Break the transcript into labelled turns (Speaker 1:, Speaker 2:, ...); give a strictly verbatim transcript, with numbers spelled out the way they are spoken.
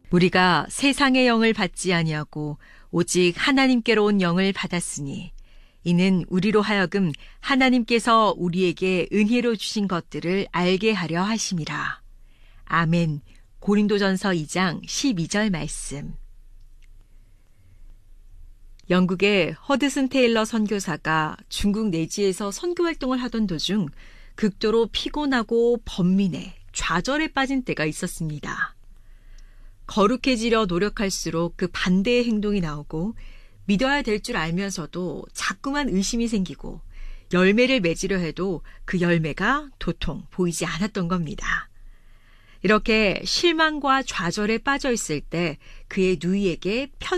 Speaker 1: 우리가 세상의 영을 받지 아니하고 오직 하나님께로 온 영을 받았으니 이는 우리로 하여금 하나님께서 우리에게 은혜로 주신 것들을 알게 하려 하심이라. 아멘. 고린도전서 이 장 십이 절 말씀. 영국의 허드슨 테일러 선교사가 중국 내지에서 선교 활동을 하던 도중 극도로 피곤하고 번민해 좌절에 빠진 때가 있었습니다. 거룩해지려 노력할수록 그 반대의 행동이 나오고 믿어야 될 줄 알면서도 자꾸만 의심이 생기고 열매를 맺으려 해도 그 열매가 도통 보이지 않았던 겁니다. 이렇게 실망과 좌절에 빠져 있을 때 그의 누이에게 편